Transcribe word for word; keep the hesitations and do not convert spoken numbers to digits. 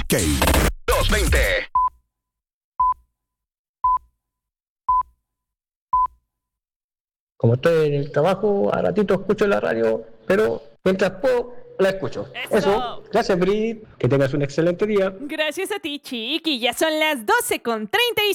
Ok. doscientos veinte. Como estoy en el trabajo, a ratito escucho la radio, pero mientras puedo, la escucho. ¡Eso! Eso, gracias, Brit. Que tengas un excelente día. Gracias a ti, Chiqui. Ya son las doce con treinta y